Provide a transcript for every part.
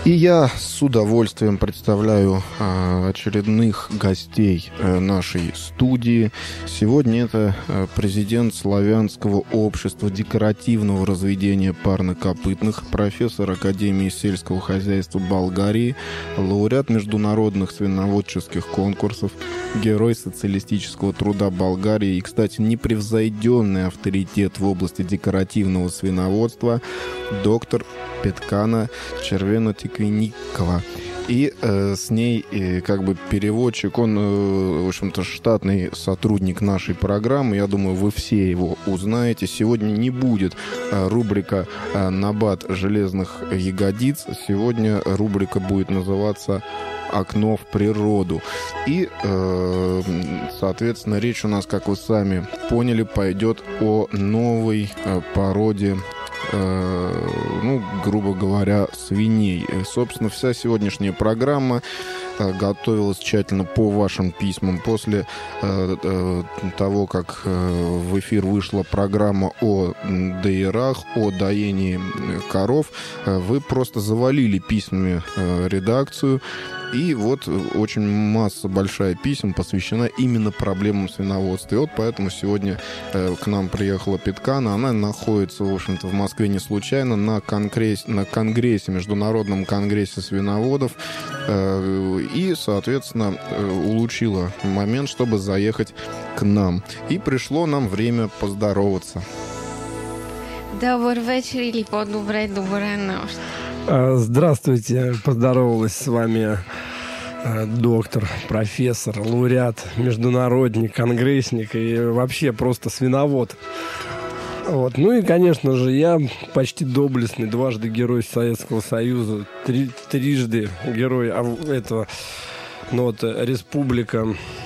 И я с удовольствием представляю очередных гостей нашей студии. Сегодня это президент Славянского общества декоративного разведения парнокопытных, профессор Академии сельского хозяйства Болгарии, лауреат международных свиноводческих конкурсов, герой социалистического труда Болгарии и, кстати, непревзойденный авторитет в области декоративного свиноводства, доктор Петкана Червено-Тиквеникова. И с ней как бы переводчик, он, в общем-то, штатный сотрудник нашей программы. Я думаю, вы все его узнаете. Сегодня не будет рубрика «Набат железных ягодиц». Сегодня рубрика будет называться «Окно в природу». И, соответственно, речь у нас, как вы сами поняли, пойдет о новой породе, грубо говоря, свиней. Собственно, вся сегодняшняя программа готовилась тщательно по вашим письмам. После того, как в эфир вышла программа о ДРах, о доении коров, вы просто завалили письмами редакцию. И вот очень масса большая писем посвящена именно проблемам свиноводства. И вот поэтому сегодня к нам приехала Петкана. Она находится, в общем-то, в Москве не случайно, на конгрессе, Международном конгрессе свиноводов. И, соответственно, улучшила момент, чтобы заехать к нам. И пришло нам время поздороваться. Добрый вечер или по-доброй, добрая ночь. Здравствуйте, поздоровалась с вами доктор, профессор, лауреат, международник, конгрессник и вообще просто свиновод. Вот. Ну и, конечно же, я почти доблестный, дважды герой Советского Союза, трижды герой этого, республика.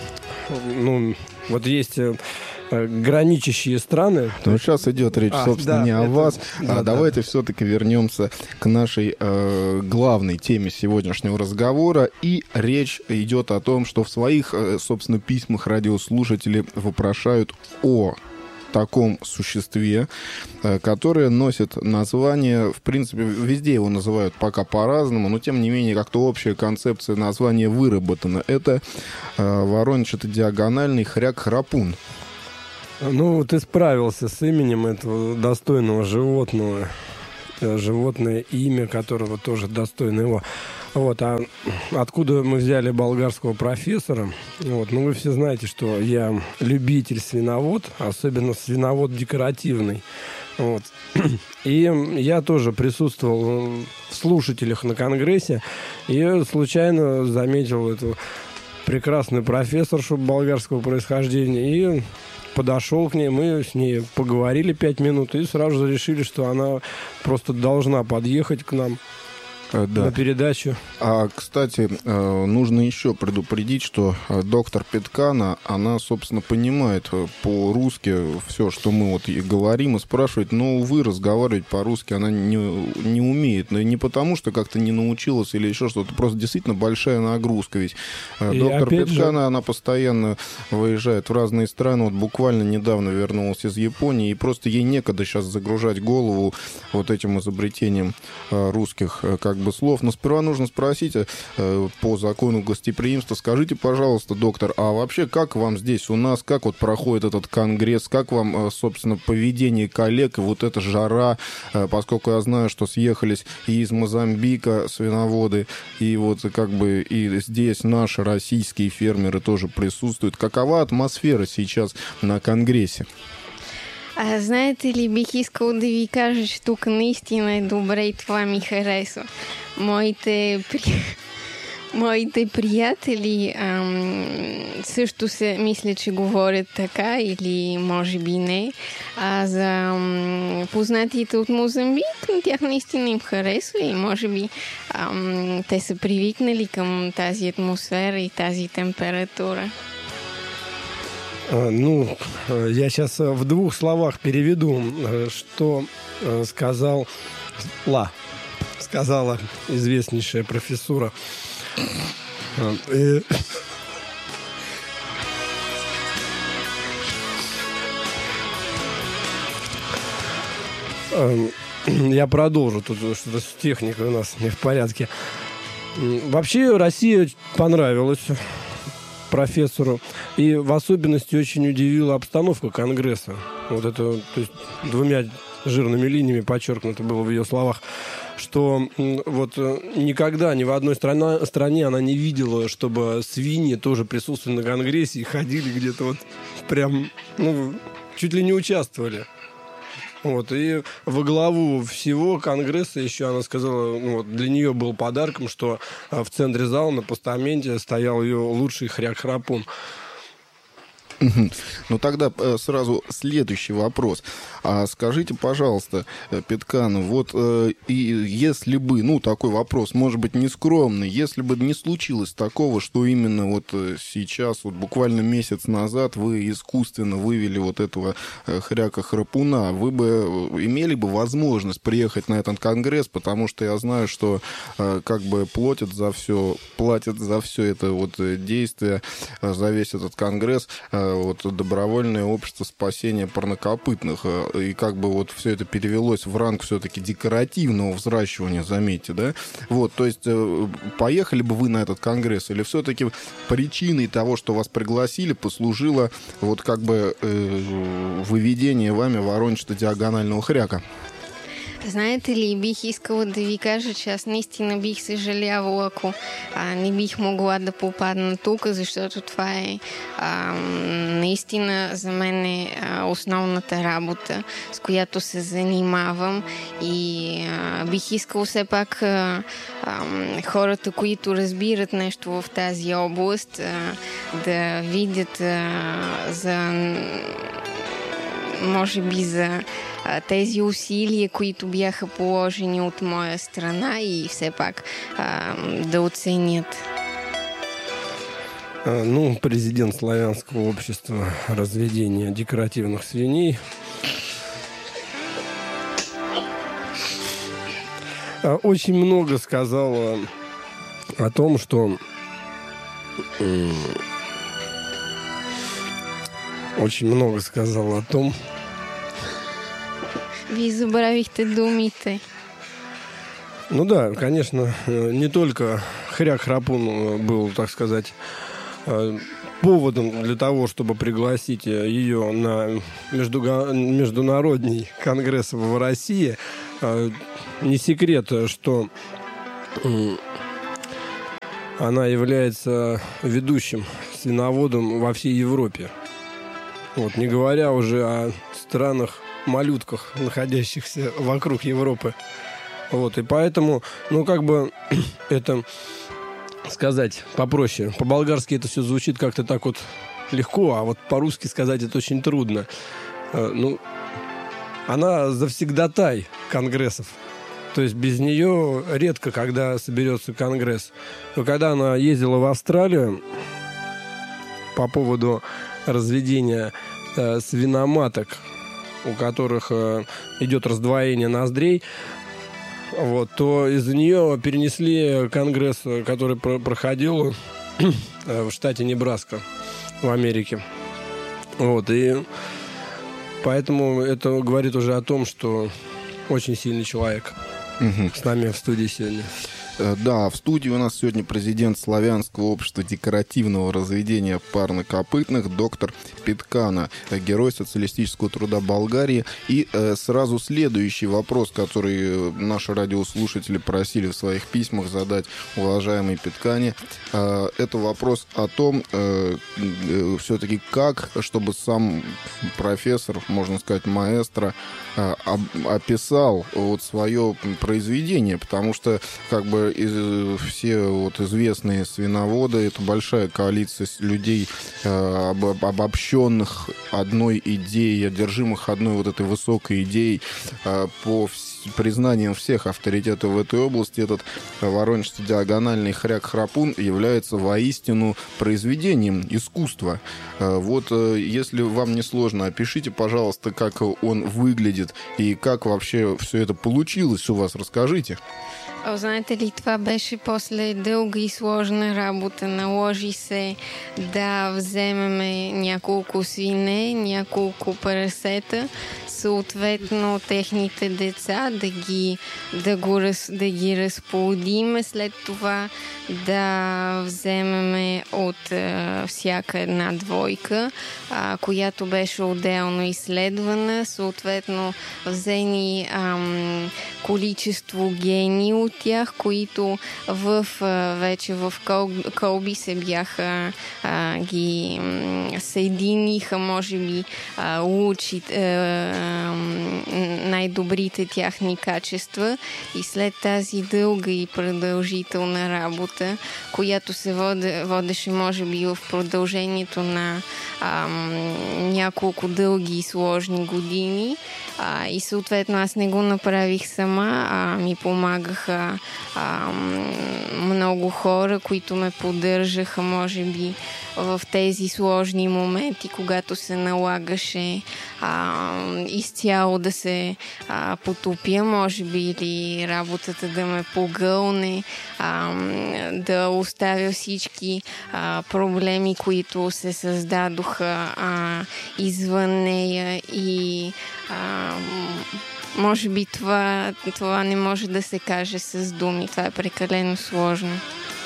Вот есть граничащие страны. Ну, сейчас идет речь, собственно, не о вас. Давайте все-таки вернемся к нашей главной теме сегодняшнего разговора. И речь идет о том, что в своих, собственно, письмах радиослушатели вопрошают о таком существе, которое носит название, в принципе, везде его называют пока по-разному, но тем не менее как-то общая концепция названия выработана. Это ворончато-диагональный хряк-храпун. Ну, ты справился с именем этого достойного животного. Животное имя, которого тоже достойно его. Вот, а откуда мы взяли болгарского профессора? Вот, вы все знаете, что я любитель-свиновод, особенно свиновод декоративный. Вот. И я тоже присутствовал в слушателях на конгрессе и случайно заметил эту прекрасную профессоршу болгарского происхождения и подошел к ней, мы с ней поговорили 5 минут и сразу же решили, что она просто должна подъехать к нам на передачу. Кстати, нужно еще предупредить, что доктор Петкана, она, собственно, понимает по-русски все, что мы вот ей говорим, и спрашивает, но, увы, разговаривать по-русски она не умеет. Но не потому, что как-то не научилась или еще что-то, просто действительно большая нагрузка. Ведь доктор Петкана, она постоянно выезжает в разные страны. Вот буквально недавно вернулась из Японии, и просто ей некогда сейчас загружать голову вот этим изобретением русских как бы слов. Но сперва нужно спросить по закону гостеприимства. Скажите, пожалуйста, доктор, а вообще как вам здесь у нас, как вот проходит этот конгресс, как вам, собственно, поведение коллег и вот эта жара, поскольку я знаю, что съехались и из Мозамбика свиноводы, и вот как бы и здесь наши российские фермеры тоже присутствуют. Какова атмосфера сейчас на конгрессе? Знаете ли, бих искал да ви кажа, че тук наистина е добре и това ми харесва. Моите приятели също се мисля, че говорят така или може би не. За познатите от Мозамбик, на тях наистина им харесва и може би те са привикнали към тази атмосфера и тази температура. Я сейчас в 2 словах переведу, что сказала известнейшая профессура. я продолжу. Тут что-то с техникой у нас не в порядке. Вообще Россия понравилась профессору. И в особенности очень удивила обстановка Конгресса. Вот это, то есть, двумя жирными линиями подчеркнуто было в ее словах, что вот никогда ни в одной стране она не видела, чтобы свиньи тоже присутствовали на Конгрессе и ходили где-то вот прям, чуть ли не участвовали. Вот, и во главу всего Конгресса еще она сказала, для нее был подарком, что в центре зала на постаменте стоял ее лучший хряк-храпун. Ну, тогда сразу следующий вопрос. Скажите, пожалуйста, Петкана, вот и если бы, такой вопрос, может быть, нескромный, если бы не случилось такого, что именно вот сейчас, вот буквально месяц назад вы искусственно вывели вот этого хряка-храпуна, вы бы имели бы возможность приехать на этот конгресс, потому что я знаю, что как бы платят за все это вот действие, за весь этот конгресс, вот добровольное общество спасения парнокопытных. И как бы вот все это перевелось в ранг все-таки декоративного взращивания, заметьте, да? Вот, то есть поехали бы вы на этот конгресс, или все-таки причиной того, что вас пригласили, послужило вот как бы выведение вами ворончето-диагонального хряка? Знаете ли, бих искала да ви кажа, че аз наистина бих съжалявала, ако не бих могла да попадна тук, защото това е наистина за мен основната работа, с която се занимавам, и бих искала все пак хората, които разбират нещо в тази област, да видят може би за тези усилия, които бяха положени от моя страна, и все пак да оценят. Президент Славянского общества разведения декоративных свиней очень много сказала о том, что Вие забравихте думите. Да, конечно, не только хряк-храпун был, так сказать, поводом для того, чтобы пригласить ее на международный конгресс в России. Не секрет, что она является ведущим свиноводом во всей Европе. Вот, не говоря уже о странах-малютках, находящихся вокруг Европы. Вот, и поэтому, это сказать попроще. По-болгарски это все звучит как-то так вот легко, а вот по-русски сказать это очень трудно. Она завсегдатай конгрессов. То есть без нее редко, когда соберется конгресс. Но когда она ездила в Австралию по поводу разведения свиноматок, у которых идет раздвоение ноздрей, вот, то из-за нее перенесли конгресс, который проходил в штате Небраска в Америке. Вот, и поэтому это говорит уже о том, что очень сильный человек с нами в студии сегодня. Да, в студии у нас сегодня президент Славянского общества декоративного разведения парнокопытных доктор Петкана, герой социалистического труда Болгарии. И сразу следующий вопрос, который наши радиослушатели просили в своих письмах задать уважаемой Петкане. Это вопрос о том, все-таки как, чтобы сам профессор, можно сказать, маэстро, описал вот свое произведение, потому что как бы все вот известные свиноводы, это большая коалиция людей, обобщенных одной идеей, одержимых одной вот этой высокой идеей. По признаниям всех авторитетов в этой области, этот ворончето-диагональный хряк-храпун является воистину произведением искусства. Вот если вам не сложно, опишите, пожалуйста, как он выглядит и как вообще все это получилось у вас, расскажите. Знаете ли, това беше после дълга и сложна работа. Наложи се да вземеме няколко свине, няколко прасета, съответно техните деца, да ги разплодиме, след това да вземеме от всяка една двойка, която беше отделно изследвана, съответно взени количество гени от тях, които вече в кълби се бяха ги съединиха, може би най-добрите тяхни качества и след тази дълга и продължителна работа, която се водеше може би в продължението на няколко дълги и сложни години, и съответно аз не го направих сама, ми помагаха много хора, които ме поддържаха, може би, в тези сложни моменти, когато се налагаше изцяло да се потопя, може би, или работата да ме погълне, да оставя всички проблеми, които се създадоха извън нея и може би това не може да се каже с думи. Това е прекалено сложно.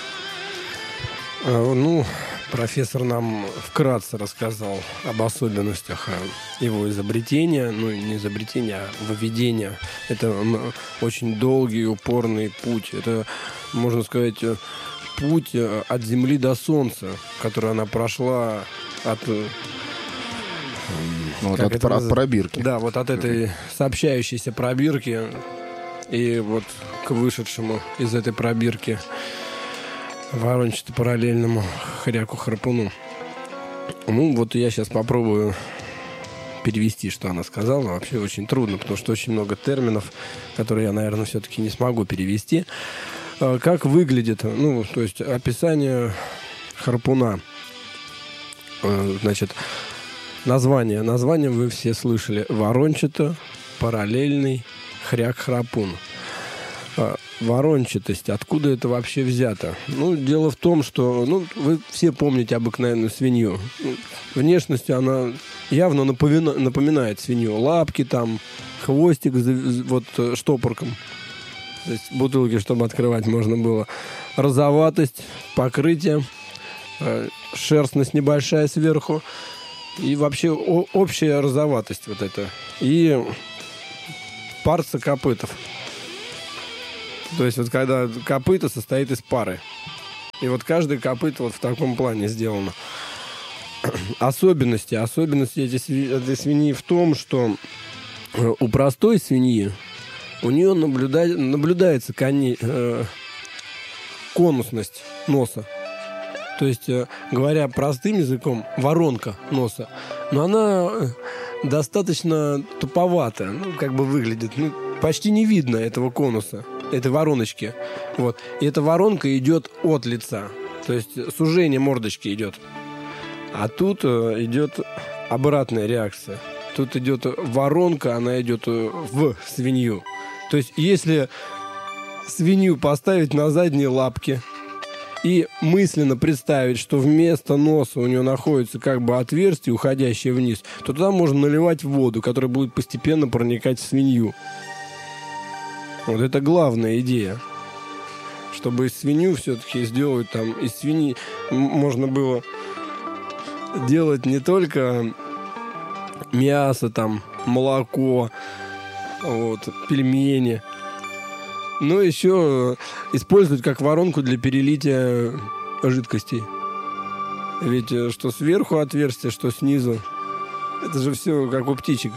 Профессор нам вкратце рассказал об особенностях его изобретения, не изобретения, а выведения. Это очень долгий, упорный путь. Это, можно сказать, путь от Земли до Солнца, который она прошла от пробирки. Да, вот от этой сообщающейся пробирки и вот к вышедшему из этой пробирки ворончато-параллельному хряку-харпуну. Вот я сейчас попробую перевести, что она сказала. Вообще очень трудно, потому что очень много терминов, которые я, наверное, все-таки не смогу перевести. Как выглядит, то есть описание харпуна. Значит, название вы все слышали. Ворончато-параллельный хряк-храпун. Ворончатость. Откуда это вообще взято? Дело в том, что вы все помните обыкновенную свинью. Внешностью она явно напоминает свинью. Лапки там, хвостик вот штопорком. То есть бутылки, чтобы открывать можно было. Розоватость, покрытие, шерстность небольшая сверху. И вообще общая розоватость вот эта. И парца копытов. То есть вот когда копыто состоит из пары. И вот каждый копыто вот в таком плане сделано. Особенности этой свиньи в том, что у простой свиньи у нее наблюдается конусность носа. То есть, говоря простым языком, воронка носа. Но она достаточно туповатая. Выглядит. Почти не видно этого конуса, этой вороночки. Вот. И эта воронка идет от лица. То есть сужение мордочки идет. А тут идет обратная реакция. Тут идет воронка, она идет в свинью. То есть если свинью поставить на задние лапки и мысленно представить, что вместо носа у нее находится отверстие, уходящее вниз, то туда можно наливать воду, которая будет постепенно проникать в свинью. Вот это главная идея. Чтобы свинью все-таки сделать из свиньи можно было делать не только мясо, молоко, пельмени, но еще использовать как воронку для перелития жидкостей. Ведь что сверху отверстие, что снизу, это же все как у птичек.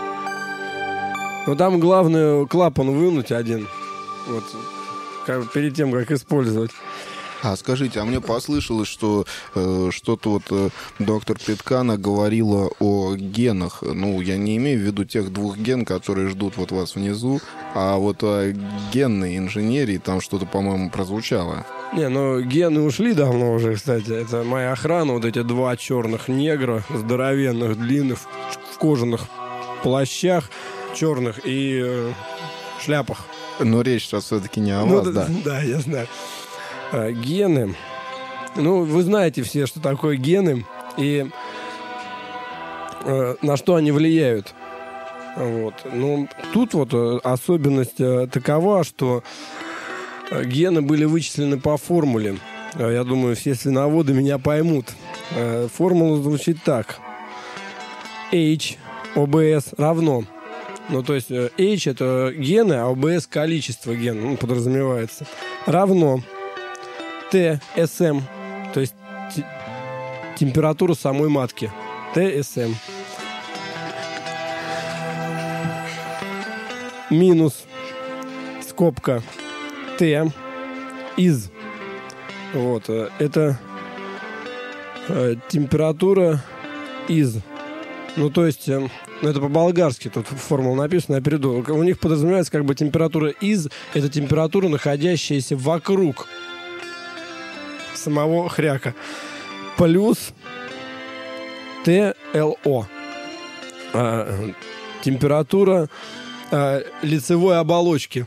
Но там главное клапан вынуть один, перед тем, как использовать. Скажите, мне послышалось, что что-то доктор Петкана говорила о генах. Я не имею в виду тех двух ген, которые ждут вас внизу, а о генной инженерии там что-то, по-моему, прозвучало. Гены ушли давно уже, кстати. Это моя охрана, эти два черных негра, здоровенных, длинных, в кожаных плащах черных и шляпах. Но речь сейчас все-таки не о вас, да. Да, я знаю. Гены. Вы знаете все, что такое гены и на что они влияют. Вот. Но тут вот особенность такова, что гены были вычислены по формуле. Я думаю, все свиноводы меня поймут. Формула звучит так. H, OBS равно. Ну, то есть H это гены, а OBS количество генов, ну, подразумевается. Равно TSM, то есть температура самой матки. TSM. Минус скобка T из. Вот, это температура из. Ну, то есть, это по-болгарски тут формула написана, я перейду. У них подразумевается как бы температура из, это температура, находящаяся вокруг самого хряка. Плюс ТЛО. Температура лицевой оболочки.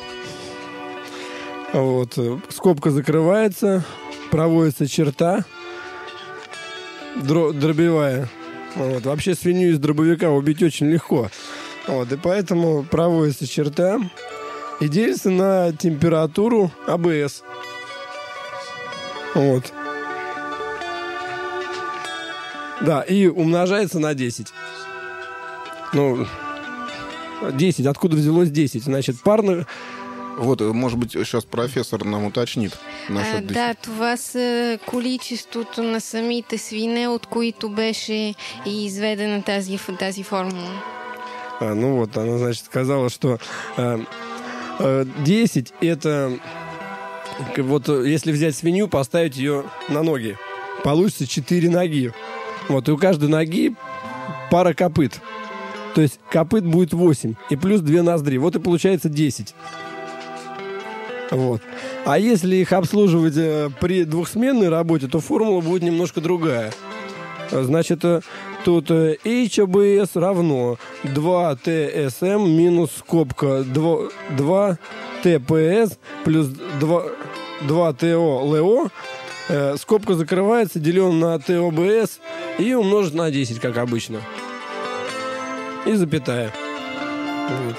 Вот. Скобка закрывается, проводится черта дробевая. Вот. Вообще свинью из дробовика убить очень легко. Вот. И поэтому проводится черта и делится на температуру АБС. Вот. Да, и умножается на 10. Ну, 10. Откуда взялось 10? Значит, парно... Вот, может быть, сейчас профессор нам уточнит насчет 10. Да, това са количеството на самите свине, от които беше и изведена тази формула. Ну вот, она, значит, сказала, что 10 это... Вот если взять свинью, поставить ее на ноги, получится 4 ноги. Вот, и у каждой ноги пара копыт. То есть копыт будет 8. И плюс 2 ноздри. Вот и получается 10. Вот. А если их обслуживать при двухсменной работе, то формула будет немножко другая. Значит, тут HOBS равно 2TSM минус скобка 2TPS плюс 2TO LO. Скобка закрывается, делен на TOBS и умножить на 10, как обычно. И запятая. Вот.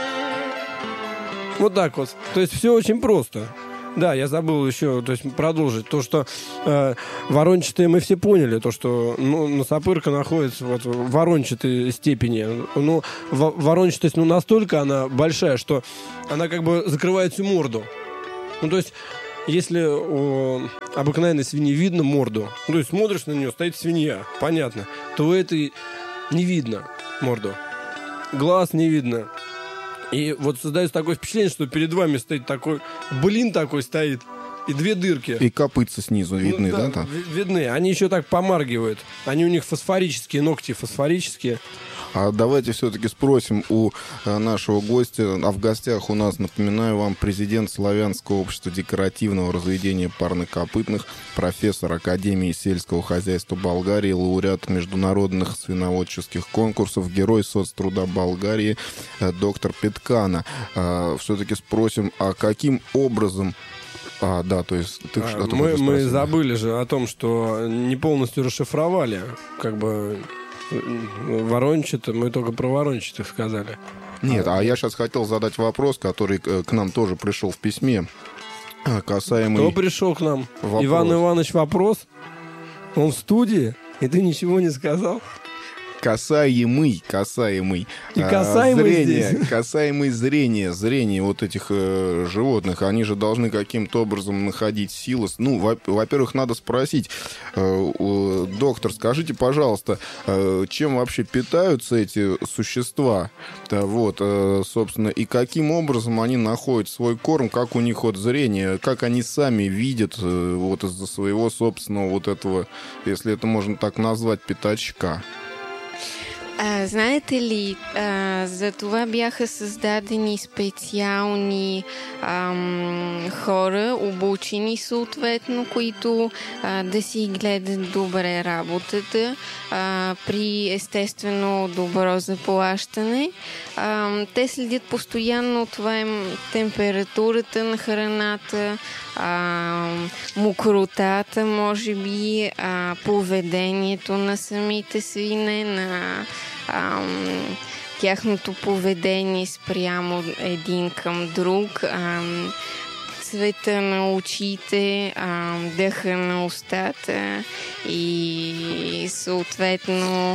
Вот так вот. То есть все очень просто. Да, я забыл еще, то есть продолжить. То, что ворончатые мы все поняли, то, что носопырка находится вот в ворончатой степени. Ну, ворончатость настолько она большая, что она как бы закрывает всю морду. Ну, то есть, если у обыкновенной свиньи видно морду, ну, то есть смотришь на нее, стоит свинья, понятно, то у этой не видно морду. Глаз не видно. И вот создается такое впечатление, что перед вами стоит такой, такой стоит, и 2 дырки. И копытца снизу видны, да? Там? Видны. Они еще так помаргивают. Они у них фосфорические, ногти фосфорические. А давайте все-таки спросим у нашего гостя. А в гостях у нас, напоминаю вам, президент Славянского общества декоративного разведения парнокопытных, профессор Академии сельского хозяйства Болгарии, лауреат международных свиноводческих конкурсов, герой соцтруда Болгарии, доктор Петкана. Все-таки спросим, а каким образом... да, то есть ты что-то мы забыли же о том, что не полностью расшифровали, как бы... Ворончатых, мы только про ворончатых сказали. Нет, а я сейчас хотел задать вопрос, который к нам тоже пришел в письме, касаемый... Кто пришел к нам? Вопрос. Иван Иванович Вопрос? Он в студии, и ты ничего не сказал? Касаемый. И касаемый зрение, здесь. касаемый зрение вот этих животных, они же должны каким-то образом находить силы. Ну, во-первых, надо спросить, доктор, скажите, пожалуйста, чем вообще питаются эти существа? Да, вот, собственно, и каким образом они находят свой корм, как у них вот зрение, как они сами видят вот из-за своего собственного вот этого, если это можно так назвать, пятачка. Знаете ли, за това бяха създадени специални хора, обучени съответно, които да си гледат добре работата при естествено добро заплащане. Те следят постоянно, това е температурата на храната, мокротата, може би, поведението на самите свине, на тяхното поведение спрямо един към друг, цвета на очите, дъха на устата и съответно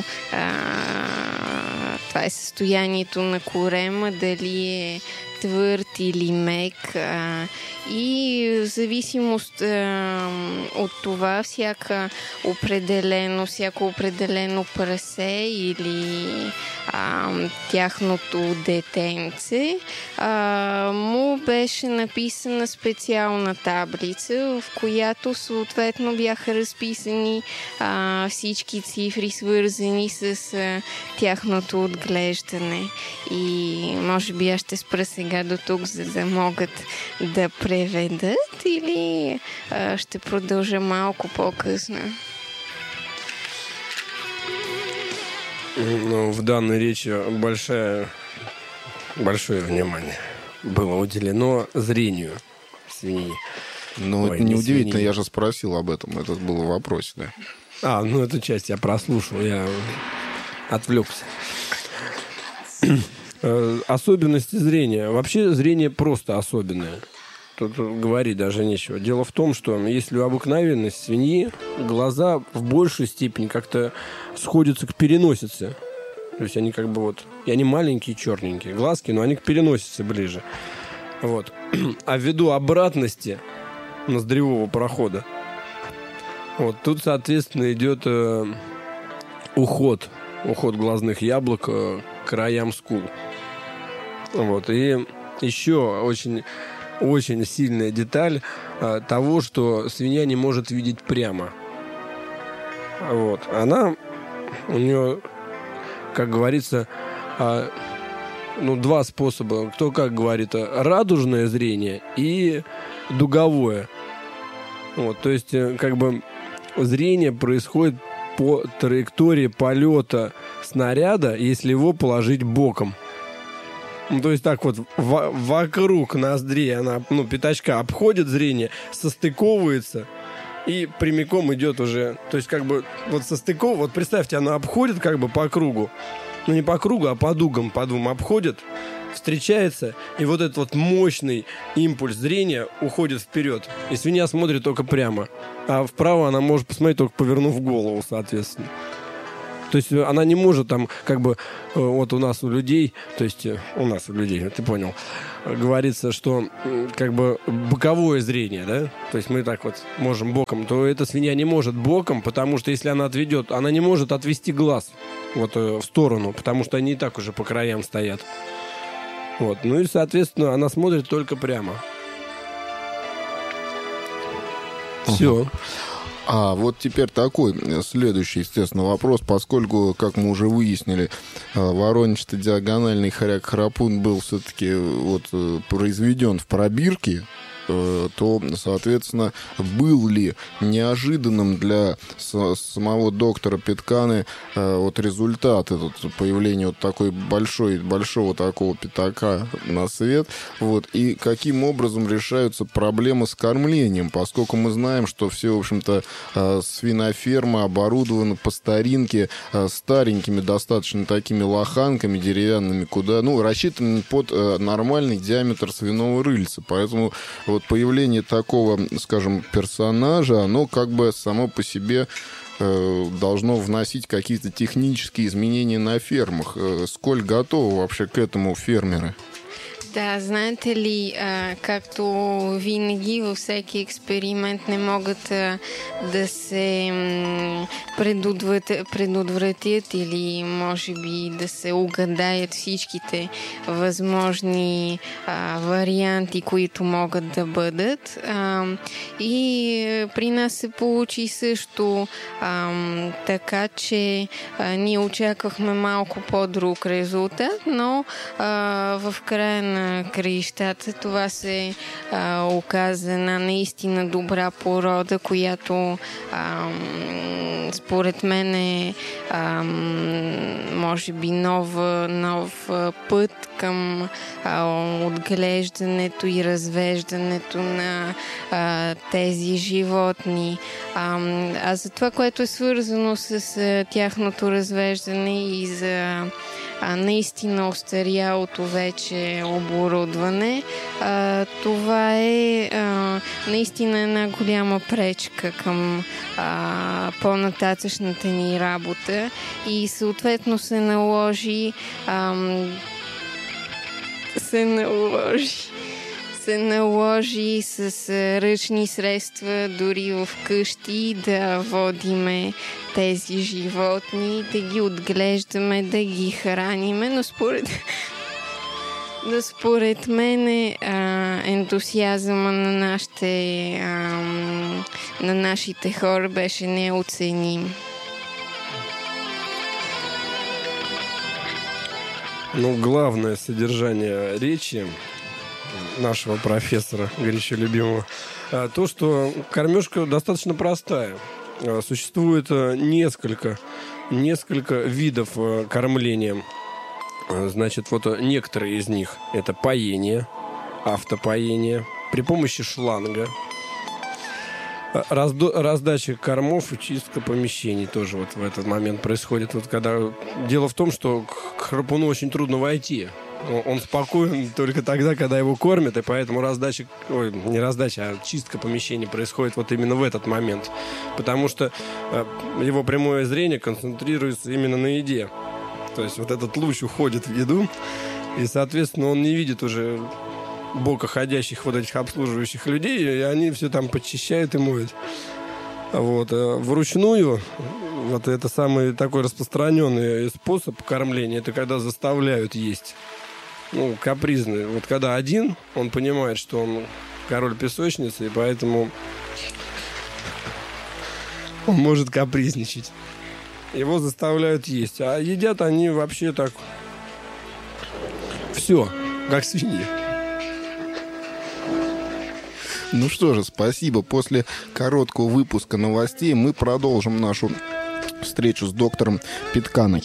това е състоянието на корема, дали е твърд или мек, и в зависимост от това всяко определено прасе или тяхното детенце му беше написана специална таблица, в която съответно бяха разписани всички цифри, свързани с тяхното отглеждане. И може би аз ще спра сега до тук, за да могат да преведат, или ще продължа малко по-късно. Ну, в данной речи большое внимание было уделено зрению свиньи. Ну, это неудивительно, свиньи. Я же спросил об этом, это было в вопросе, да. Ну эту часть я прослушал, я отвлекся. Особенности зрения. Вообще зрение просто особенное. Тут говорить даже нечего. Дело в том, что если у обыкновенной свиньи глаза в большей степени как-то сходятся к переносице. То есть они как бы вот... И они маленькие, черненькие. Глазки, но они к переносице ближе. Вот. А ввиду обратности ноздревого прохода, вот тут, соответственно, идет уход глазных яблок к краям скул. Вот. И еще очень сильная деталь того, что свинья не может видеть прямо. Вот. У нее, как говорится, два способа. Кто как говорит, радужное зрение и дуговое. Вот. То есть, как бы зрение происходит по траектории полета снаряда, если его положить боком. То есть так вот вокруг ноздрей она, пятачка обходит зрение, состыковывается и прямиком идет уже. То есть как бы вот состыковывается. Вот представьте, она обходит как бы по кругу. Не по кругу, а по дугам, по двум обходит, встречается, и вот этот вот мощный импульс зрения уходит вперед. И свинья смотрит только прямо. А вправо она может посмотреть, только повернув голову, соответственно. То есть она не может там, как бы, вот у людей, ты понял, говорится, что как бы боковое зрение, да? То есть мы так вот можем боком, то эта свинья не может боком, потому что если она отведет, она не может отвести глаз вот в сторону, потому что они и так уже по краям стоят. Вот. Ну и, соответственно, она смотрит только прямо. Все. А вот теперь такой следующий, естественно, вопрос, поскольку, как мы уже выяснили, ворончатый диагональный хоряк-храпун был все-таки произведен в пробирке, то, соответственно, был ли неожиданным для самого доктора Петканы результат появления такой большого такого пятака на свет, и каким образом решаются проблемы с кормлением, поскольку мы знаем, что все, в общем-то, свинофермы оборудованы по старинке старенькими достаточно такими лоханками деревянными, куда, рассчитаны под нормальный диаметр свиного рыльца, поэтому появление такого, скажем, персонажа, оно как бы само по себе должно вносить какие-то технические изменения на фермах. Сколь готовы вообще к этому фермеры? Да, знаете ли, както винаги във всеки експеримент не могат да се предотвратят или може би да се угадаят всичките възможни варианти, които могат да бъдат. И при нас се получи също така, че ние очаквахме малко по-друг резултат, но в края на краищата това се оказа една наистина добра порода, която според мен е може би нов път към отглеждането и развеждането на тези животни. А за това, което е свързано с тяхното развеждане и за наистина остарялото вече оборудване. Това е наистина една голяма пречка към по-нататъчната ни работа и съответно се наложи с ръчни средства дори в къщи да водиме тези животни, да ги отглеждаме, да ги храниме, но според мен ентусиазма на нашите хора беше неоценим. Ну, главное содержание речи нашего профессора, горячо любимого, то, что кормежка достаточно простая. Существует несколько видов кормления. Значит, вот некоторые из них – это поение, автопоение, при помощи шланга, раздача кормов и чистка помещений тоже вот в этот момент происходит. Вот когда... Дело в том, что к храпуну очень трудно войти. Он спокоен только тогда, когда его кормят, и поэтому чистка помещений происходит вот именно в этот момент. Потому что его прямое зрение концентрируется именно на еде. То есть вот этот луч уходит в еду, и, соответственно, он не видит уже бокоходящих вот этих обслуживающих людей, и они все там подчищают и моют. Вот. Вручную, вот это самый такой распространенный способ кормления, это когда заставляют есть. Ну, капризный. Вот когда один, он понимает, что он король песочницы, и поэтому он может капризничать. Его заставляют есть. А едят они вообще так все, как свиньи. Ну что же, спасибо. После короткого выпуска новостей мы продолжим нашу встречу с доктором Питканой.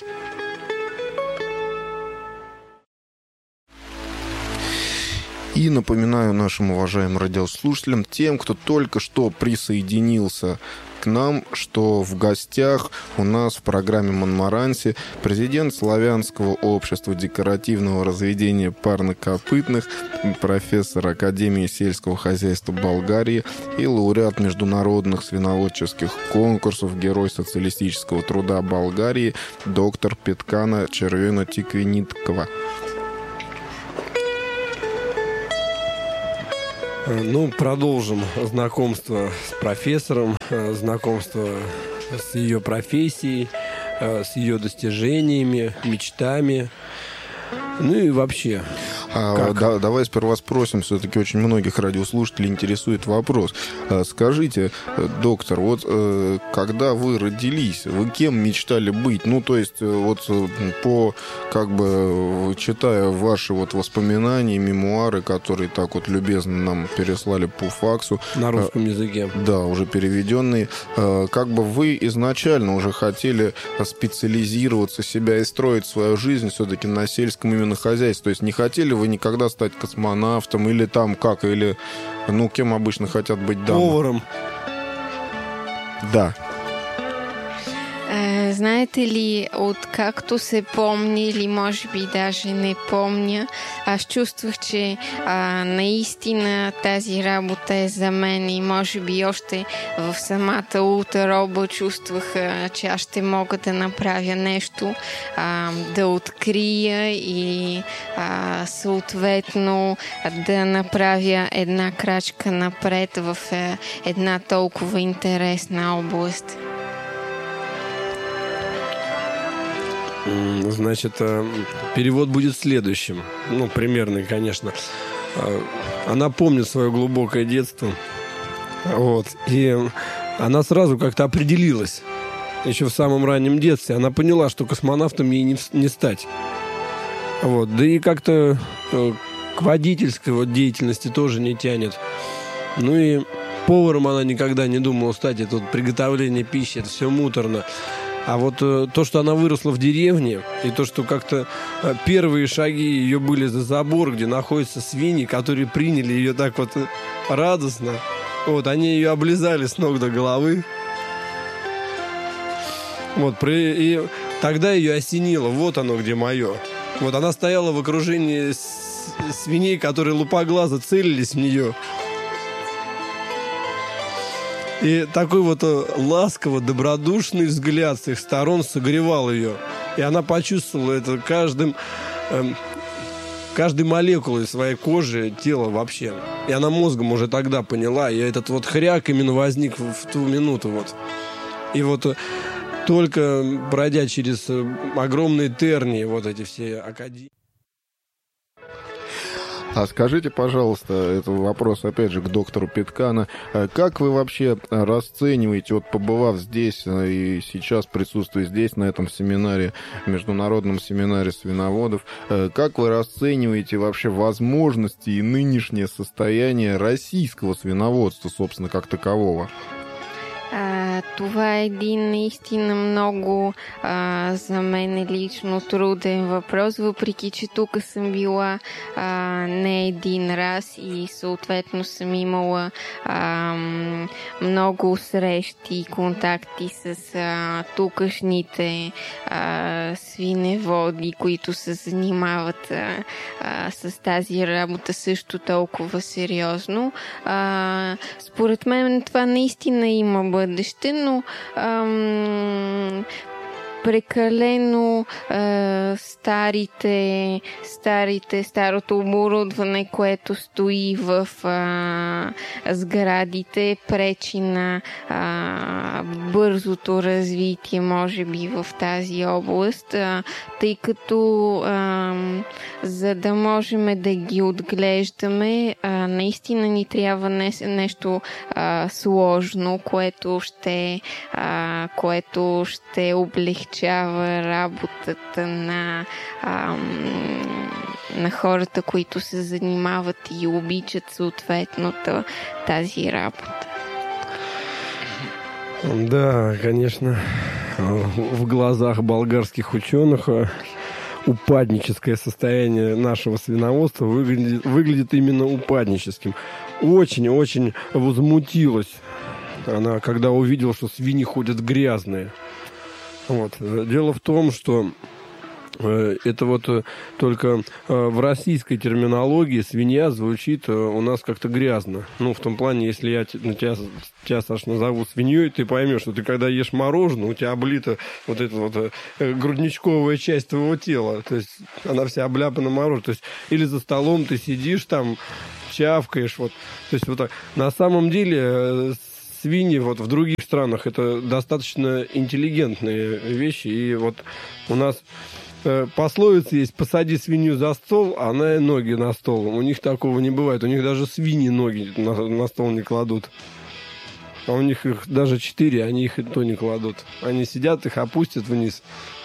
И напоминаю нашим уважаемым радиослушателям, тем, кто только что присоединился к нам, что в гостях у нас в программе «Монмаранси» президент Славянского общества декоративного разведения парнокопытных, профессор Академии сельского хозяйства Болгарии и лауреат международных свиноводческих конкурсов, герой социалистического труда Болгарии, доктор Питкана Червено-Тиквениткова. Ну, продолжим знакомство с профессором, знакомство с ее профессией, с ее достижениями, мечтами, ну и вообще. Давай сперва спросим, все-таки очень многих радиослушателей интересует вопрос. Скажите, доктор, вот когда вы родились, вы кем мечтали быть? Ну, то есть, вот читая ваши вот воспоминания, мемуары, которые так вот любезно нам переслали по факсу. На русском языке. Да, уже переведенные. Как бы вы изначально уже хотели специализироваться себя и строить свою жизнь все-таки на сельском именно хозяйстве? То есть не хотели вы никогда стать космонавтом или там как, или, ну, кем обычно хотят быть дамы? Поваром. Да. Знаете ли, откакто се помни, или може би даже не помня, аз чувствах, че наистина тази работа е за мен и може би още в самата утроба чувствах, че аз ще мога да направя нещо, да открия и съответно да направя една крачка напред в една толкова интересна област. Значит, перевод будет следующим. Ну, примерный, конечно. Она помнит свое глубокое детство. Вот. И она сразу как-то определилась. Еще в самом раннем детстве. Она поняла, что космонавтом ей не стать. Вот. Да и как-то к водительской вот деятельности тоже не тянет. Ну и поваром она никогда не думала стать. Это вот приготовление пищи, это все муторно. А вот то, что она выросла в деревне, и то, что как-то первые шаги ее были за забор, где находятся свиньи, которые приняли ее так вот радостно, вот, они ее облизали с ног до головы. Вот, и тогда ее осенило. Вот оно, где мое. Вот она стояла в окружении свиней, которые лупоглазо целились в нее. И такой вот ласково добродушный взгляд с их сторон согревал ее. И она почувствовала это каждой молекулой своей кожи, тела вообще. И она мозгом уже тогда поняла. И этот вот хряк именно возник в ту минуту. Вот. И вот только пройдя через огромные тернии, вот эти все академии. А скажите, пожалуйста, это вопрос, опять же, к доктору Петкана. Как вы вообще расцениваете, вот побывав здесь и сейчас присутствуя здесь, на этом семинаре, международном семинаре свиноводов, как вы расцениваете вообще возможности и нынешнее состояние российского свиноводства, собственно, как такового? Това е един наистина много за мен лично труден въпрос, въпреки че тук съм била не един раз и съответно съм имала много срещи и контакти с тукашните свиневоди, които се занимават с тази работа също толкова сериозно. Според мен това наистина има бъдеще, но прекалено старото оборудване, което стои в сградите, пречи на бързото развитие, може би, в тази област, тъй като за да можем да ги отглеждаме, наистина ни трябва нещо сложно, което ще облегчава работата на хората, които се занимават и обичат съответно тази работа. Да, конечно, в глазах болгарских ученых упадническое состояние нашего свиноводства выглядит именно упадническим. Очень-очень возмутилась она, когда увидела, что свиньи ходят грязные. Вот. Дело в том, что это вот только в российской терминологии свинья звучит у нас как-то грязно. Ну, в том плане, если я тебя Саш, назову свиньей, ты поймешь, что ты когда ешь мороженое, у тебя облита вот эта вот грудничковая часть твоего тела. То есть она вся обляпана мороженым. То есть или за столом ты сидишь там, чавкаешь. Вот. То есть вот так. На самом деле свиньи вот в других странах это достаточно интеллигентные вещи. И вот у нас пословица есть: посади свинью за стол, а она и ноги на стол. У них такого не бывает. У них даже свиньи ноги на стол не кладут. А у них их даже 4, они их и то не кладут. Они сидят, их опустят вниз.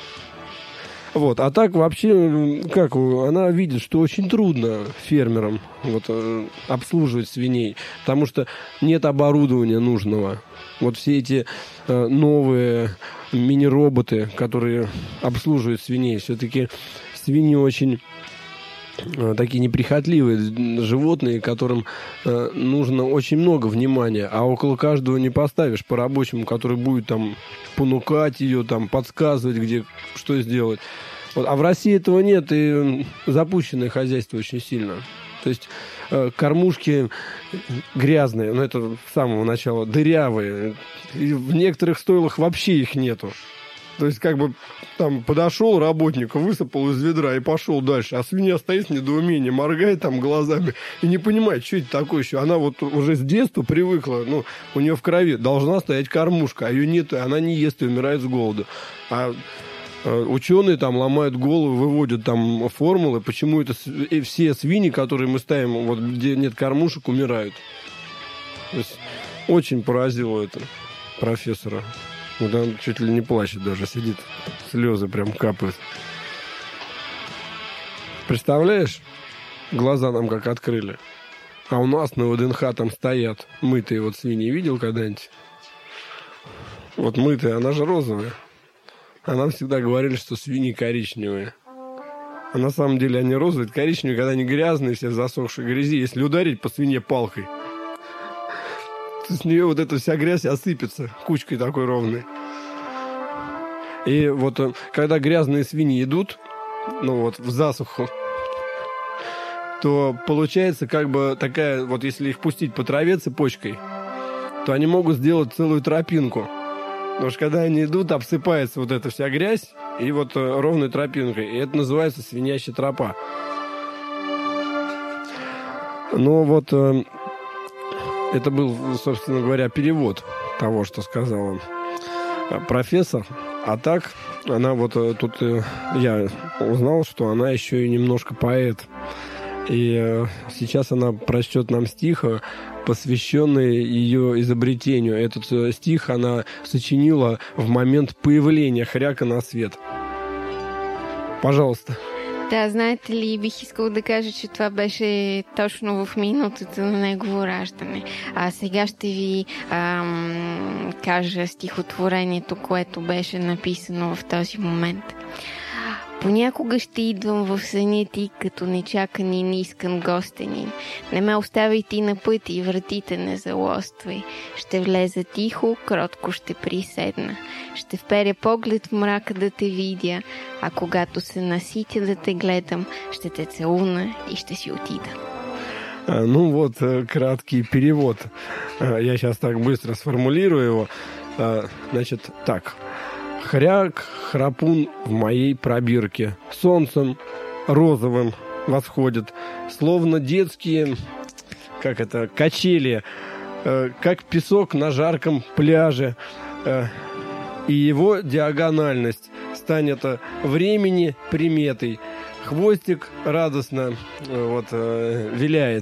Вот. А так вообще, как она видит, что очень трудно фермерам вот, обслуживать свиней, потому что нет оборудования нужного. Вот все эти новые мини-роботы, которые обслуживают свиней, все-таки свиньи очень такие неприхотливые животные, которым нужно очень много внимания, а около каждого не поставишь по-рабочему, который будет там понукать ее, там подсказывать, где что сделать. Вот. А в России этого нет, и запущенное хозяйство очень сильно. То есть кормушки грязные, ну это с самого начала, дырявые, и в некоторых стойлах вообще их нету. То есть, как бы, там, подошел работник, высыпал из ведра и пошел дальше. А свинья стоит в недоумении, моргает там глазами и не понимает, что это такое еще. Она вот уже с детства привыкла, ну, у нее в крови должна стоять кормушка, а ее нет, и она не ест и умирает с голоду. А ученые там ломают голову, выводят там формулы, почему это все свиньи, которые мы ставим, вот где нет кормушек, умирают. То есть, очень поразило это профессора. Вот он чуть ли не плачет даже, сидит, слезы прям капают. Представляешь, глаза нам как открыли. А у нас на ВДНХ там стоят мытые вот свиньи. Видел когда-нибудь? Вот мытые, она же розовая. А нам всегда говорили, что свиньи коричневые. А на самом деле они розовые, коричневые, когда они грязные, все в засохшей грязи. Если ударить по свинье палкой, с нее вот эта вся грязь осыпется кучкой такой ровной. И вот когда грязные свиньи идут, ну вот в засуху, то получается как бы такая, вот если их пустить по траве цепочкой, то они могут сделать целую тропинку. Потому что когда они идут, обсыпается вот эта вся грязь, и вот ровной тропинкой. И это называется свинячья тропа. Но вот это был, собственно говоря, перевод того, что сказала профессор. А так, она вот тут я узнал, что она еще и немножко поэт. И сейчас она прочтет нам стих, посвященный ее изобретению. Этот стих она сочинила в момент появления хряка на свет. Пожалуйста. Да, знаете ли, бих искал да кажа, че това беше точно в минутата на негово раждане. А сега ще ви кажа стихотворението, което беше написано в този момент. Понякога ще идвам в съня ти, като нечакан и неискан гостенин. Не ме оставяйте на пътя и вратите не залоствай. Ще влеза тихо, кротко ще приседна. Ще вперя поглед в мрака да те видя, а когато се наситя да те гледам, ще те целуна и ще си отида. Ну вот, краткий перевод. Я сейчас так быстро сформулирую его. Значит, так. Хряк, храпун в моей пробирке, солнцем розовым восходит, словно детские, качели, как песок на жарком пляже, и его диагональность станет времени приметой. Хвостик радостно виляет,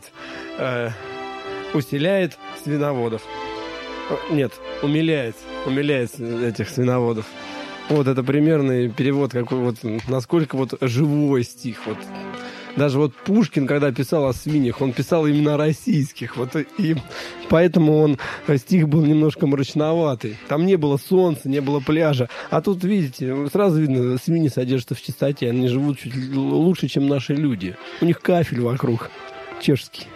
усиляет свиноводов. Нет, умиляет этих свиноводов. Вот это примерный перевод, какой вот, насколько вот живой стих. Вот. Даже вот Пушкин, когда писал о свиньях, он писал именно о российских. Вот, и поэтому стих был немножко мрачноватый. Там не было солнца, не было пляжа. А тут, видите, сразу видно, свиньи содержатся в чистоте. Они живут чуть лучше, чем наши люди. У них кафель вокруг чешский.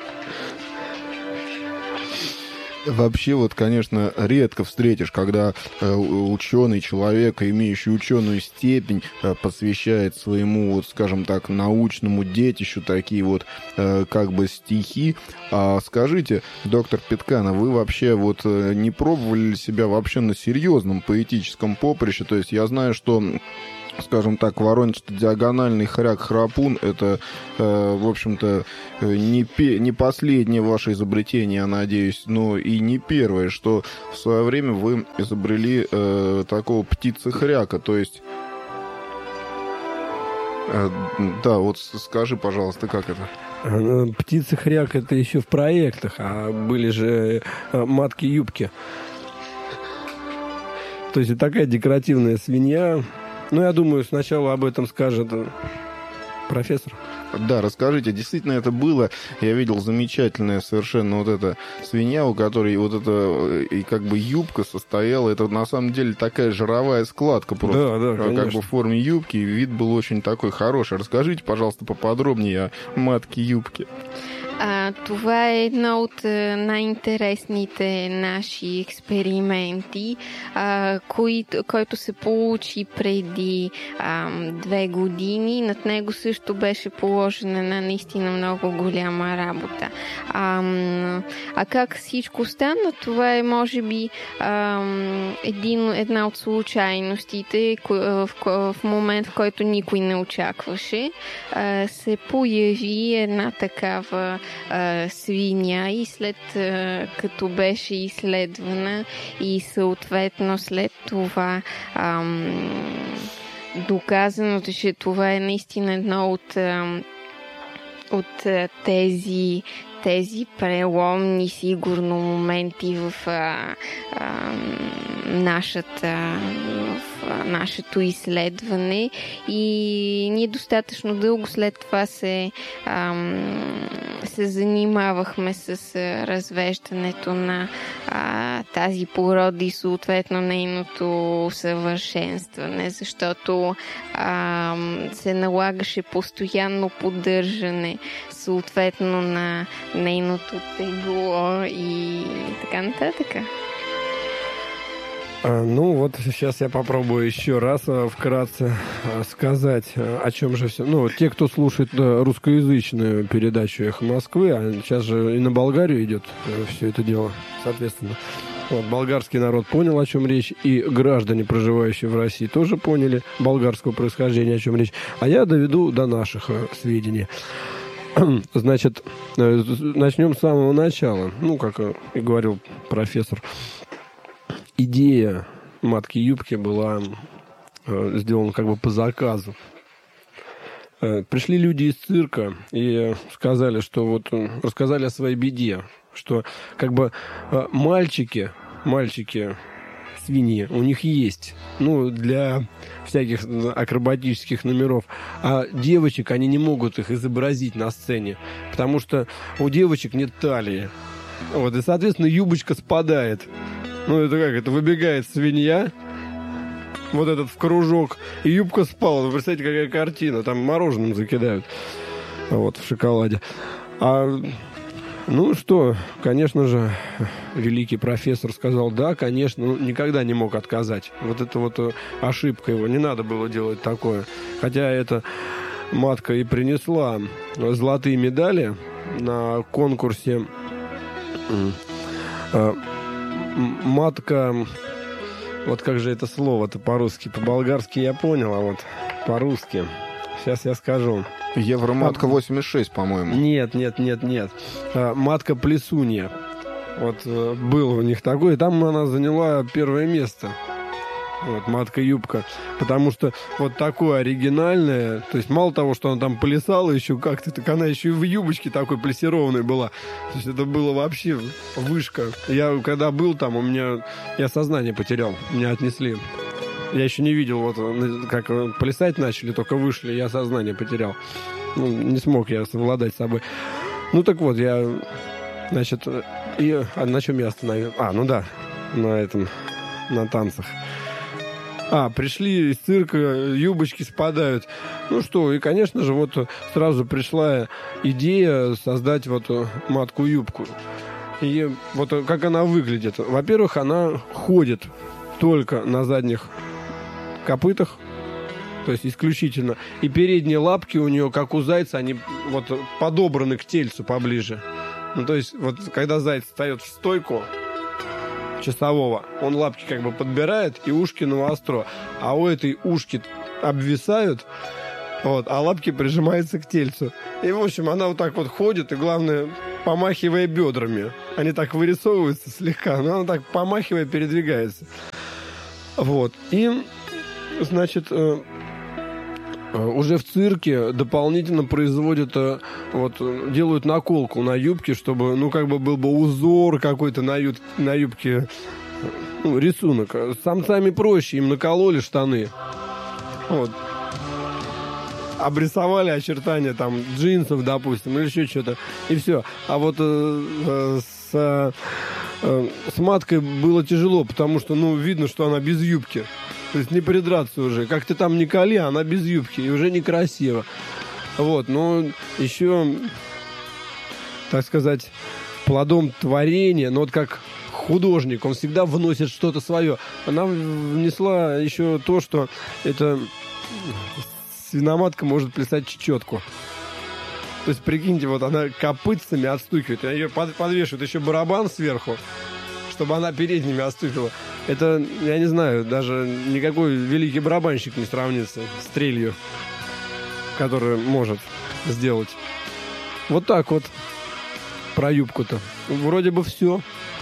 Вообще, вот, конечно, редко встретишь, когда ученый человек, имеющий ученую степень, посвящает своему, вот, скажем так, научному детищу такие вот как бы стихи. А скажите, доктор Петкана, вы вообще вот не пробовали себя вообще на серьезном поэтическом поприще? То есть я знаю, что, скажем так, Воронеж-диагональный хряк-храпун — это, в общем-то, не последнее ваше изобретение, я надеюсь, но и не первое, что в свое время вы изобрели такого птицы-хряка, то есть... да, вот скажи, пожалуйста, как это? Птица-хряк — это еще в проектах, а были же матки-юбки. То есть такая декоративная свинья... Ну, я думаю, сначала об этом скажет профессор. Да, расскажите, действительно это было. Я видел замечательная совершенно вот эта свинья, у которой вот эта и как бы юбка состояла. Это на самом деле такая жировая складка просто. Да, конечно. Как бы в форме юбки. И вид был очень такой хороший. Расскажите, пожалуйста, поподробнее о матке юбки. Това е едно от най-интересните наши експерименти, който се получи преди 2 години. Над него също беше положена на наистина много голяма работа. А как всичко стана, това е може би една от случайностите, в момент, в който никой не очакваше, се появи една такава свиня и след като беше изследвана и съответно след това доказано, че това е наистина едно от тези преломни сигурно моменти в нашето изследване и ние достатъчно дълго след това се занимавахме с развеждането на тази порода и съответно нейното усъвършенстване, защото се налагаше постоянно поддържане съответно на нейното тегло и така нататък. Ну вот сейчас я попробую еще раз вкратце сказать, о чем же все. Ну, те, кто слушает русскоязычную передачу «Эхо Москвы», а сейчас же и на Болгарию идет все это дело, соответственно. Вот, болгарский народ понял, о чем речь, и граждане, проживающие в России, тоже поняли болгарского происхождения, о чем речь. А я доведу до наших сведений. Значит, начнем с самого начала. Ну, как и говорил профессор, идея матки-юбки была сделана как бы по заказу. Пришли люди из цирка и сказали, что вот рассказали о своей беде, что как бы мальчики, свиньи, у них есть, ну, для всяких акробатических номеров, а девочек они не могут их изобразить на сцене, потому что у девочек нет талии. Вот, и, соответственно, юбочка спадает. Ну, это как? Это выбегает свинья, вот этот в кружок, и юбка спала. Вы представляете, какая картина. Там мороженым закидают. Вот, в шоколаде. Ну что, конечно же, великий профессор сказал, да, конечно, ну, никогда не мог отказать. Вот это вот ошибка его, не надо было делать такое. Хотя эта матка и принесла золотые медали на конкурсе матка, вот как же это слово-то по-русски, по-болгарски я понял, а вот по-русски, сейчас я скажу. Евроматка 86, по-моему. Нет. Матка-плесунья. Вот был у них такой, и там она заняла первое место. Вот, матка-юбка. Потому что вот такое оригинальное, то есть мало того, что она там плясала еще как-то, так она еще и в юбочке такой плессированной была. То есть это было вообще вышка. Я когда был там, я сознание потерял. Меня отнесли. Я еще не видел, вот как плясать начали, только вышли, я сознание потерял. Ну, не смог я совладать с собой. Ну так вот, я, значит, на чем я остановился? Ну да, на танцах. Пришли из цирка, юбочки спадают. Ну что, и, конечно же, вот сразу пришла идея создать вот матку-юбку. И вот как она выглядит. Во-первых, она ходит только на задних копытах, то есть исключительно. И передние лапки у нее, как у зайца, они вот подобраны к тельцу поближе. Ну, то есть, вот когда заяц встает в стойку часового, он лапки как бы подбирает и ушки навостро. А у этой ушки обвисают, вот, а лапки прижимаются к тельцу. И, в общем, она вот так вот ходит, и, главное, помахивая бедрами. Они так вырисовываются слегка, но она так, помахивая, передвигается. Вот. И, значит, уже в цирке дополнительно производят, вот, делают наколку на юбке, чтобы, ну, как бы был бы узор какой-то на юбке, ну, рисунок. С самцами проще, им накололи штаны. Вот. Обрисовали очертания там джинсов, допустим, или еще что-то, и все. А вот с маткой было тяжело, потому что, ну, видно, что она без юбки. То есть не придраться уже. Как ты там не коли, она без юбки, и уже некрасиво. Вот, но еще, так сказать, плодом творения, но вот как художник, он всегда вносит что-то свое. Она внесла еще то, что это свиноматка может плясать чечетку. То есть, прикиньте, вот она копытцами отстукивает, ее подвешивают еще барабан сверху, чтобы она передними отступила. Это, я не знаю, даже никакой великий барабанщик не сравнится с трелью, которую может сделать. Вот так вот про юбку-то. Вроде бы все.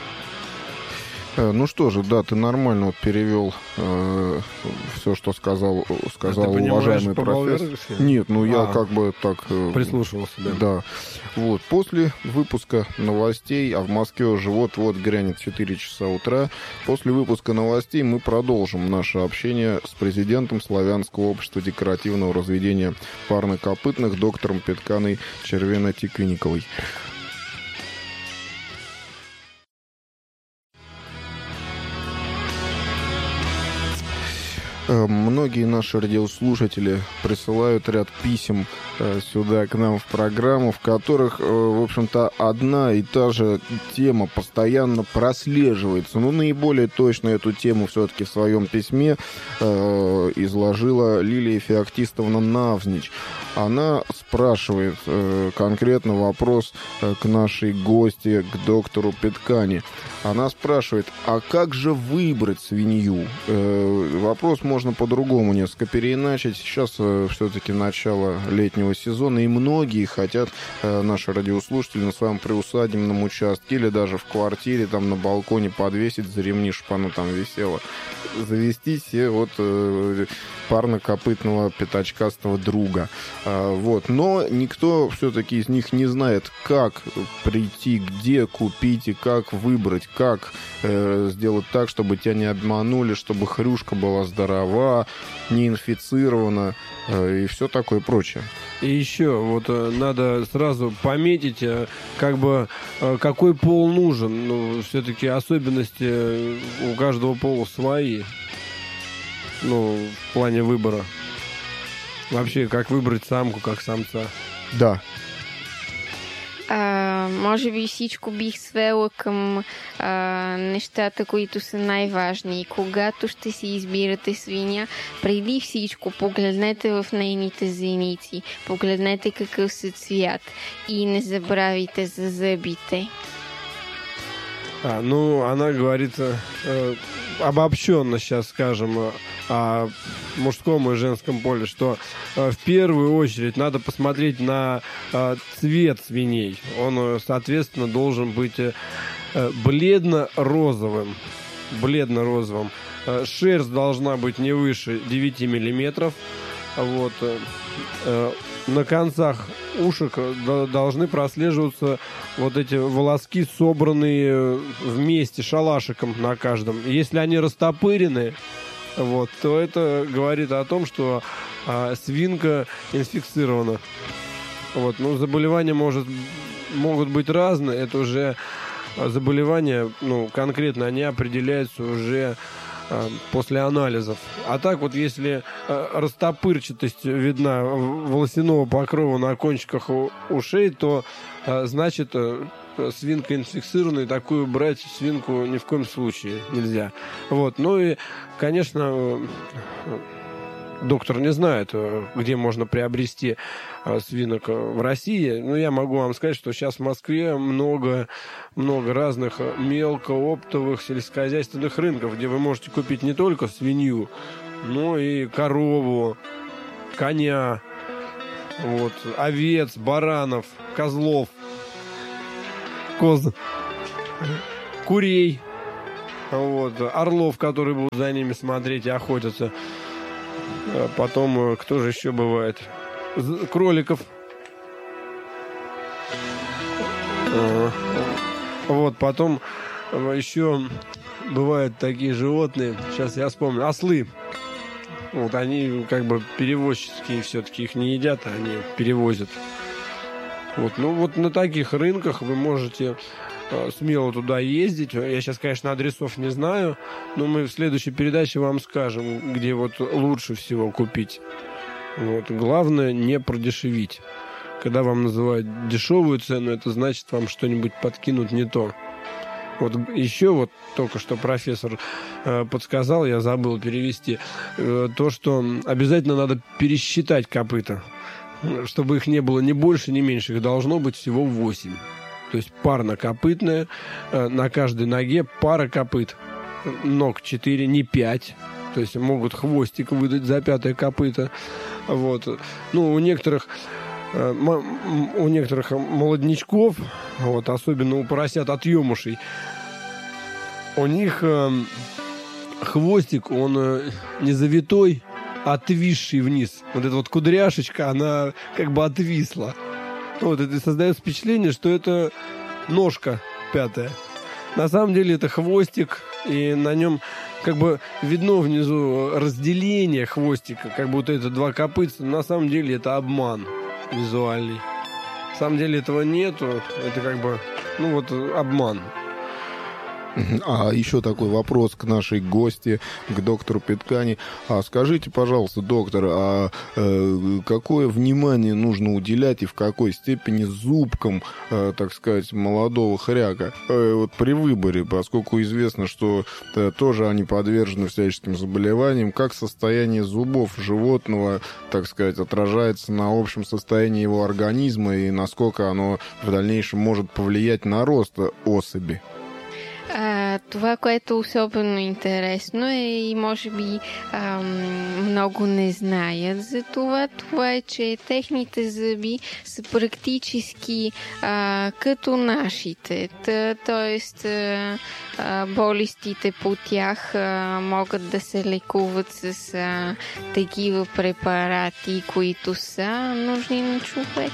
Ну что же, да, ты нормально вот перевел все, что сказал уважаемый профессор. Нет, ну я как бы так... Прислушивался, да. Да. Вот, после выпуска новостей, а в Москве уже вот-вот грянет 4 часа утра, после выпуска новостей мы продолжим наше общение с президентом Славянского общества декоративного разведения парнокопытных, доктором Петканой Червено-Тиквинниковой. Многие наши радиослушатели присылают ряд писем сюда к нам в программу, в которых, в общем-то, одна и та же тема постоянно прослеживается. Но наиболее точно эту тему все-таки в своем письме изложила Лилия Феоктистовна Навзнич. Она спрашивает конкретно вопрос к нашей гости, к доктору Петкане. Она спрашивает, а как же выбрать свинью? Вопрос можно по-другому несколько переиначить. Сейчас все-таки начало летнего сезона, и многие хотят, наши радиослушатели, на своем приусадебном участке или даже в квартире, там на балконе подвесить за ремни, чтобы оно там висело, завести себе вот парнокопытного пятачкастого друга. Вот. Но никто все-таки из них не знает, как прийти, где купить и как выбрать, как сделать так, чтобы тебя не обманули, чтобы хрюшка была здорова, не инфицирована и все такое прочее. И еще вот надо сразу пометить, как бы какой пол нужен. Ну, все-таки особенности у каждого пола свои. Ну, в плане выбора. Вообще, как выбрать самку, как самца. Да. Може би всичко бих свела към нещата, които са най-важни. И когато ще си избирате свиня, преди всичко погледнете в нейните зеници, погледнете какъв са цвят и не забравяйте за зъбите. Ну, она говорит обобщенно, сейчас скажем, о мужском и женском поле, что в первую очередь надо посмотреть на цвет свиней. Он, соответственно, должен быть бледно-розовым. Шерсть должна быть не выше 9 миллиметров. Вот. На концах ушек должны прослеживаться вот эти волоски, собранные вместе шалашиком на каждом. Если они растопырены, вот, то это говорит о том, что свинка инфицирована. Вот, ну, заболевания могут быть разные. Это уже заболевания, ну, конкретно они определяются уже после анализов. А так вот, если растопырчатость видна волосяного покрова на кончиках ушей, то значит свинка инфицирована, и такую брать свинку ни в коем случае нельзя. Вот. Ну и, конечно, доктор не знает, где можно приобрести свинок в России. Но я могу вам сказать, что сейчас в Москве много разных мелкооптовых сельскохозяйственных рынков, где вы можете купить не только свинью, но и корову, коня, вот, овец, баранов, козлов, курей, вот, орлов, которые будут за ними смотреть и охотиться. Потом, кто же еще бывает? Кроликов. Вот, потом еще бывают такие животные, сейчас я вспомню, ослы. Вот, они как бы перевозческие, все-таки их не едят, а они перевозят. Вот, ну вот на таких рынках вы можете смело туда ездить. Я сейчас, конечно, адресов не знаю, но мы в следующей передаче вам скажем, где вот лучше всего купить. Вот. Главное не продешевить. Когда вам называют дешевую цену, это значит, вам что-нибудь подкинут не то. Вот еще вот только что профессор подсказал, я забыл перевести, то, что обязательно надо пересчитать копыта. Чтобы их не было ни больше, ни меньше. Их должно быть всего 8. То есть парнокопытная, на каждой ноге пара копыт. Ног 4, не 5. То есть могут хвостик выдать за 5-е копыто. Вот. Ну, у некоторых молоднячков, вот, особенно у поросят отъемушей, у них хвостик, он не завитой, а отвисший вниз. Вот эта вот кудряшечка, она как бы отвисла. Вот, это создает впечатление, что это ножка 5-я. На самом деле это хвостик, и на нем как бы видно внизу разделение хвостика, как будто это 2 копытца. На самом деле это обман визуальный. На самом деле этого нету, это как бы, ну вот, обман. А еще такой вопрос к нашей гости, к доктору Петкани. Скажите, пожалуйста, доктор, какое внимание нужно уделять и в какой степени зубкам, так сказать, молодого хряка вот при выборе, поскольку известно, что тоже они подвержены всяческим заболеваниям, как состояние зубов животного, так сказать, отражается на общем состоянии его организма и насколько оно в дальнейшем может повлиять на рост особи? Това, което е особено интересно и може би много не знаят за това, това е, че техните зъби са практически като нашите. Тоест, болестите по тях могат да се лекуват с такива препарати, които са нужни на човек.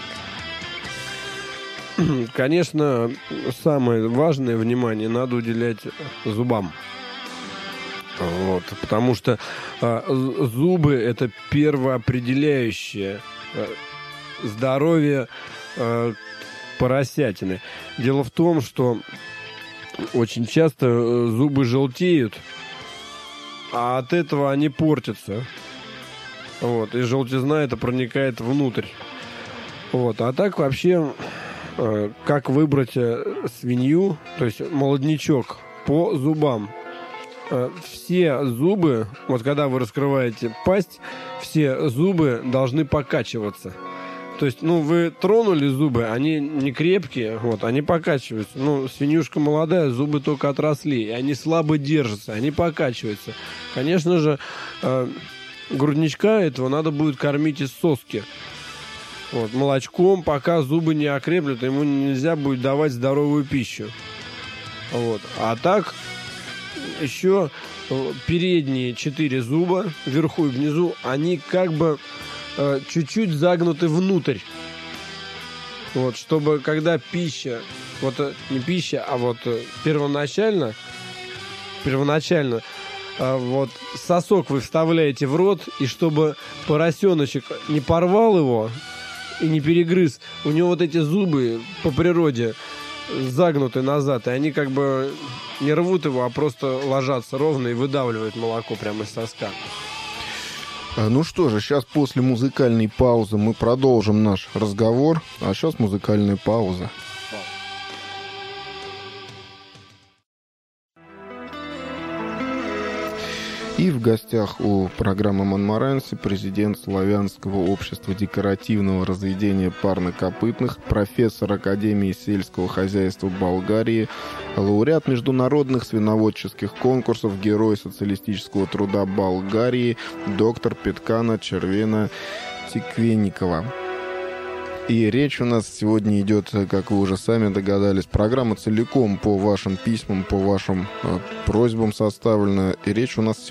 Конечно, самое важное внимание надо уделять зубам. Вот, потому что зубы — это первоопределяющее здоровье поросятины. Дело в том, что очень часто зубы желтеют, а от этого они портятся. Вот, и желтизна это проникает внутрь. Вот, а так вообще... Как выбрать свинью, то есть молоднячок, по зубам. Все зубы, вот когда вы раскрываете пасть, все зубы должны покачиваться. То есть, вы тронули зубы, они не крепкие, вот, они покачиваются. Свинюшка молодая, зубы только отросли, и они слабо держатся, они покачиваются. Конечно же, грудничка этого надо будет кормить из соски. Вот, молочком, пока зубы не окреплют, ему нельзя будет давать здоровую пищу. Вот. А так, еще передние 4 зуба, вверху и внизу, они как бы чуть-чуть загнуты внутрь. Вот, чтобы когда пища, вот не пища, а вот первоначально, вот сосок вы вставляете в рот, и чтобы поросеночек не порвал его, и не перегрыз. У него вот эти зубы по природе загнуты назад, и они как бы не рвут его, а просто ложатся ровно и выдавливают молоко прямо из соска. Ну что же, сейчас после музыкальной паузы мы продолжим наш разговор. А сейчас музыкальная пауза. И в гостях у программы «Монмаранси» президент Славянского общества декоративного разведения парнокопытных, профессор Академии сельского хозяйства Болгарии, лауреат международных свиноводческих конкурсов, герой социалистического труда Болгарии, доктор Петкана Червена Тиквенникова. И речь у нас сегодня идет, как вы уже сами догадались, программа целиком по вашим письмам, по вашим просьбам составлена. И речь у нас